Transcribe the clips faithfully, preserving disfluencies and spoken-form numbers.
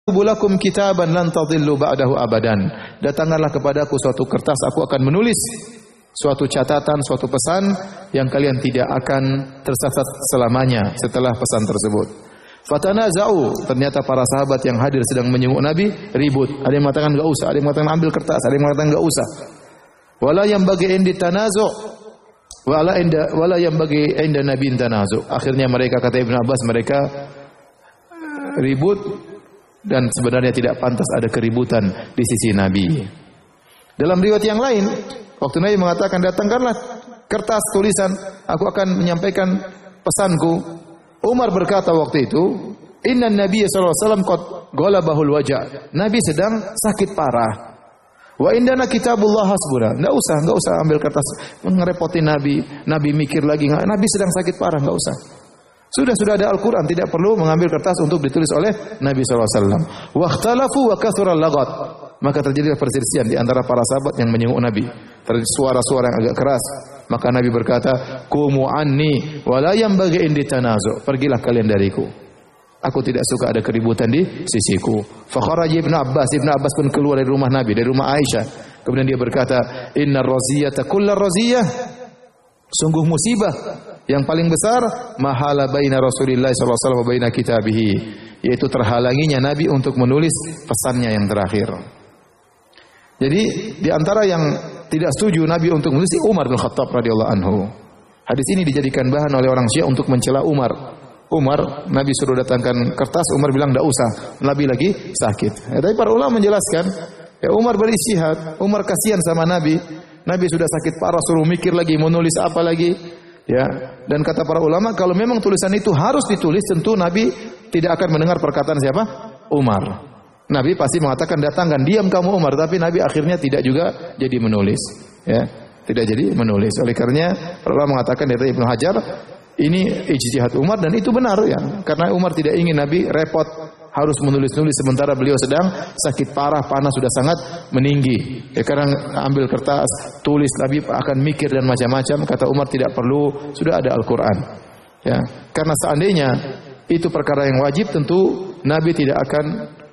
Bulakum kitaban lan tadillu ba'dahu abadan. Datangkanlah kepadaku suatu kertas, aku akan menulis suatu catatan, suatu pesan yang kalian tidak akan tersesat selamanya setelah pesan tersebut. Fatanaza'u, ternyata para sahabat yang hadir sedang menyenguk Nabi ribut. Ada yang mengatakan enggak usah, ada yang mengatakan ambil kertas, ada yang mengatakan enggak usah. Wala yang bagi indi tanazu' wala inda wala yang bagi inda nabi tanazu'. Akhirnya mereka, kata Ibnu Abbas, mereka ribut dan sebenarnya tidak pantas ada keributan di sisi Nabi. Dalam riwayat yang lain, waktu Nabi mengatakan datangkanlah kertas tulisan, aku akan menyampaikan pesanku. Umar berkata waktu itu, Inna Nabi sallallahu alaihi wasallam qad ghalabahul waja'. Nabi sedang sakit parah. Wa indana kitabullah hasbuna. Enggak usah, enggak usah ambil kertas ngerepotin Nabi. Nabi mikir lagi, Nabi sedang sakit parah, enggak usah. Sudah sudah ada Al-Quran, tidak perlu mengambil kertas untuk ditulis oleh Nabi sallallahu alaihi wasallam. Wa ikhtalafu wa kathura al-laghat. Maka terjadi perselisihan di antara para sahabat yang menyenguk Nabi. Terjadi suara-suara yang agak keras. Maka Nabi berkata, "Qumu anni wa la yanbaghi indi tanazu'." Pergilah kalian dariku. Aku tidak suka ada keributan di sisiku. Fa kharaja Ibnu Abbas, Ibnu Abbas pun keluar dari rumah Nabi, dari rumah Aisyah. Kemudian dia berkata, "Innar raziyata kullar raziyah." Sungguh musibah yang paling besar mahala baina Rasulillah sallallahu alaihi wasallam wa baina kitabihi, yaitu terhalanginya Nabi untuk menulis pesannya yang terakhir. Jadi di antara yang tidak setuju Nabi untuk menulis Umar bin Khattab radhiyallahu anhu. Hadis ini dijadikan bahan oleh orang Syiah untuk mencela Umar. Umar, Nabi suruh datangkan kertas, Umar bilang tidak usah, Nabi lagi sakit. Ya, tapi para ulama menjelaskan, ya Umar beristihad, Umar kasihan sama Nabi. Nabi sudah sakit parah, suruh mikir lagi, mau nulis apa lagi. Ya, dan kata para ulama, kalau memang tulisan itu harus ditulis, tentu Nabi tidak akan mendengar perkataan siapa? Umar. Nabi pasti mengatakan datangkan, diam kamu Umar, tapi Nabi akhirnya tidak juga jadi menulis. Ya, tidak jadi menulis. Oleh karenanya, para ulama mengatakan dari Ibnu Hajar, ini ijtihad Umar dan itu benar ya, karena Umar tidak ingin Nabi repot harus menulis-nulis sementara beliau sedang sakit parah, panas sudah sangat meninggi. Ya, karena ambil kertas, tulis, Nabi akan mikir dan macam-macam. Kata Umar tidak perlu, sudah ada Al-Quran. Ya, karena seandainya itu perkara yang wajib, tentu Nabi tidak akan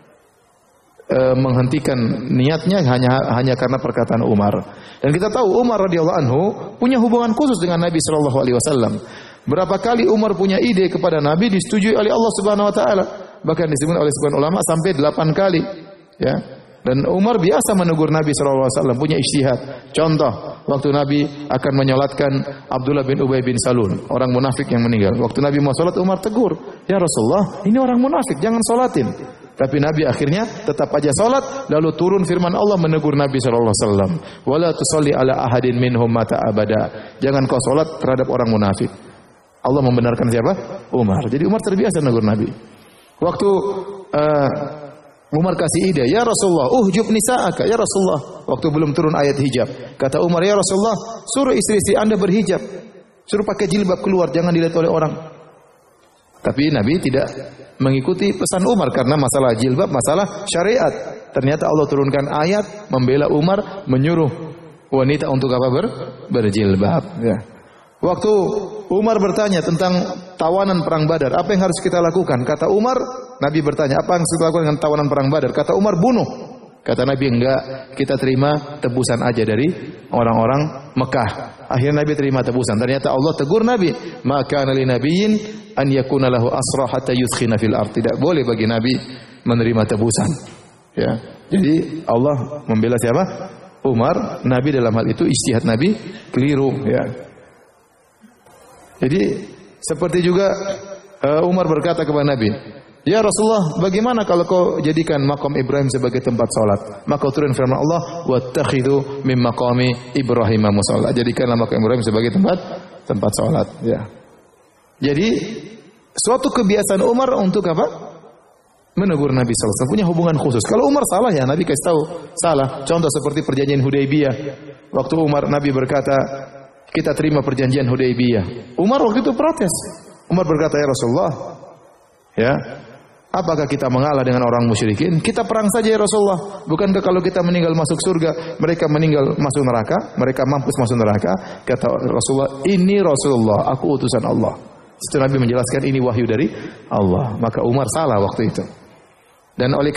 e, menghentikan niatnya hanya hanya karena perkataan Umar. Dan kita tahu Umar radhiyallahu anhu punya hubungan khusus dengan Nabi sallallahu alaihi wasallam. Berapa kali Umar punya ide kepada Nabi disetujui oleh Allah Subhanahu wa taala. Bahkan disebut oleh sebagian ulama sampai delapan kali. Ya. Dan Umar biasa menegur Nabi sallallahu alaihi wasallam, punya ijtihad. Contoh, waktu Nabi akan menyolatkan Abdullah bin Ubay bin Salul, orang munafik yang meninggal. Waktu Nabi mau salat, Umar tegur, "Ya Rasulullah, ini orang munafik, jangan salatin." Tapi Nabi akhirnya tetap aja salat, lalu turun firman Allah menegur Nabi sallallahu alaihi wasallam, "Wala tusalli ala ahadin minhum mata abada." Jangan kau salat terhadap orang munafik. Allah membenarkan siapa? Umar. Jadi Umar terbiasa menegur Nabi. Waktu uh, Umar kasih ide, "Ya Rasulullah, uhjub nisa'aka." Ya Rasulullah, waktu belum turun ayat hijab. Kata Umar, "Ya Rasulullah, suruh istri-istri Anda berhijab. Suruh pakai jilbab keluar, jangan dilihat oleh orang." Tapi Nabi tidak mengikuti pesan Umar karena masalah jilbab, masalah syariat. Ternyata Allah turunkan ayat membela Umar, menyuruh wanita untuk apa? Ber, berjilbab. Ya. Waktu Umar bertanya tentang tawanan perang Badar, apa yang harus kita lakukan? Kata Umar, Nabi bertanya, apa yang harus kita lakukan dengan tawanan perang Badar? Kata Umar, bunuh. Kata Nabi, enggak, kita terima tebusan aja dari orang-orang Mekah. Akhirnya Nabi terima tebusan. Ternyata Allah tegur Nabi, maka nali nabiyyin an yakuna lahu asra hatta yuskhina fil ard. Tidak boleh bagi Nabi menerima tebusan. Ya. Jadi Allah membela siapa? Umar. Nabi dalam hal itu ijtihad Nabi keliru. Ya. Jadi seperti juga uh, Umar berkata kepada Nabi, "Ya Rasulullah, bagaimana kalau kau jadikan makam Ibrahim sebagai tempat salat?" Maka turun firman Allah, "Wattakhidhu min maqami Ibrahim musalla." Jadikanlah makam Ibrahim sebagai tempat tempat salat, ya. Jadi suatu kebiasaan Umar untuk apa? Menegur Nabi sallallahu alaihi wasallam, punya hubungan khusus. Kalau Umar salah ya Nabi kasih tahu salah. Contoh seperti perjanjian Hudaybiyah. Waktu Umar, Nabi berkata, "Kita terima perjanjian Hudaybiyah." Umar waktu itu protes. Umar berkata, "Ya Rasulullah, ya, apakah kita mengalah dengan orang musyrikin? Kita perang saja ya Rasulullah. Bukankah kalau kita meninggal masuk surga, mereka meninggal masuk neraka, mereka mampus masuk neraka?" Kata Rasulullah, "Ini Rasulullah, aku utusan Allah." Setelah Nabi menjelaskan ini wahyu dari Allah, maka Umar salah waktu itu. Dan oleh